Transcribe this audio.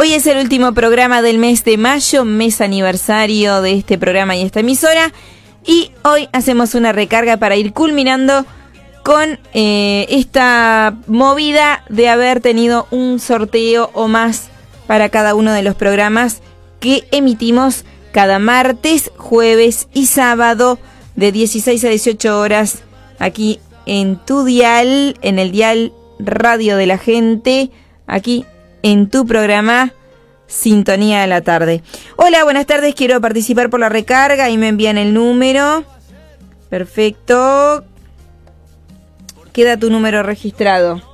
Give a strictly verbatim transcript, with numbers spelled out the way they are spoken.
Hoy es el último programa del mes de mayo, mes aniversario de este programa y esta emisora. Y hoy hacemos una recarga para ir culminando con eh, esta movida de haber tenido un sorteo o más para cada uno de los programas que emitimos cada martes, jueves y sábado de dieciséis a dieciocho horas aquí en tu dial, en el dial Radio de la Gente, aquí en tu programa Sintonía de la Tarde. Hola, buenas tardes, quiero participar por la recarga y me envían el número. Perfecto. Queda tu número registrado.